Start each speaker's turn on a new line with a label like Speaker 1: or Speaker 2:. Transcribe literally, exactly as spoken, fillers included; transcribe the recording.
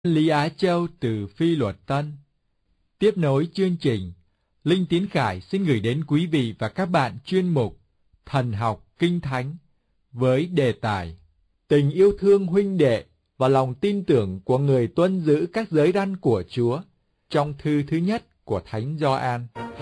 Speaker 1: Lý Á Châu từ Phi Luật Tân. Tiếp nối chương trình, Linh Tiến Khải xin gửi đến quý vị và các bạn chuyên mục Thần học Kinh Thánh với đề tài Tình yêu thương huynh đệ và lòng tin tưởng của người tuân giữ các giới răn của Chúa trong thư thứ nhất của Thánh Gioan.